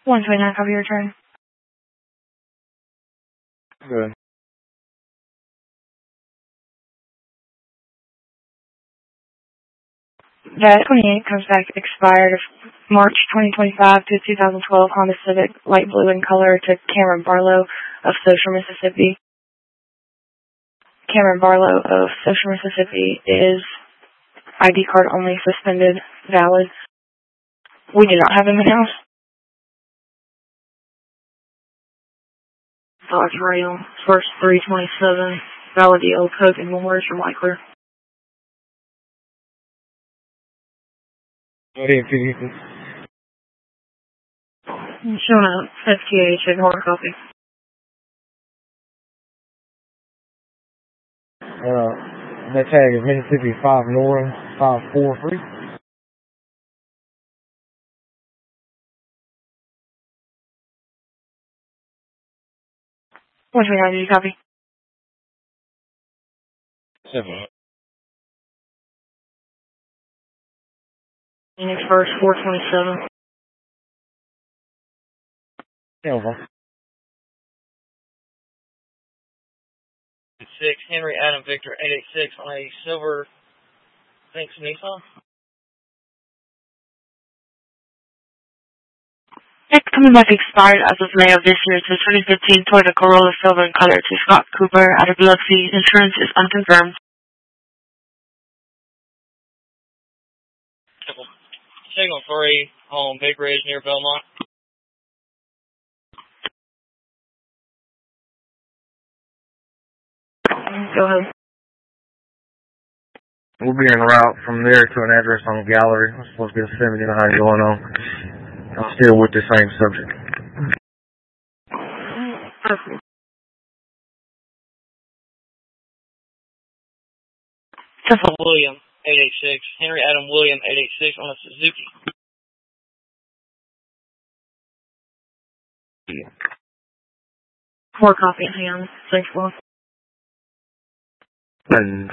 129, copy your return. Good. That 28 comes back expired of March 2025 to 2012 Honda Civic, light blue in color, to Cameron Barlow of Social, Mississippi. Cameron Barlow of Social, Mississippi is ID card only, suspended, valid. We do not have him in-house. Dodge Rail, first 327, valid yellow coat and words from White-Clear. Go ahead, please. Showing a FTH and hard copy. That tag is Mississippi 5 Nora 543. Once we have you, copy. 7. Phoenix first 427. Silver. 6 Henry Adam Victor 886 on a silver Thanks Nissan. It's coming back expired as of May of this year. It's a 2015 Toyota Corolla silver in color to Scott Cooper out of Biloxi. Insurance is unconfirmed. Signal 3 on Big Ridge near Belmont. Go ahead. We'll be en route from there to an address on Gallery. I'm supposed to be a 79 going on. I'm still with the same subject. Okay. William 886. Henry Adam William 886 on a Suzuki. More copy in hand. Thanks, boss. And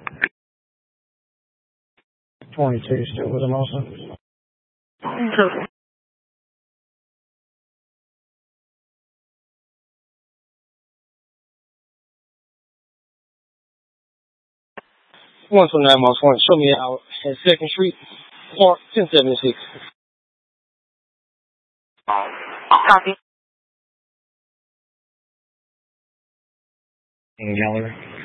22 still with him also. Total. One from 9 miles point. Show me out at 2nd Street, Park 1076. Copy. In Gallery.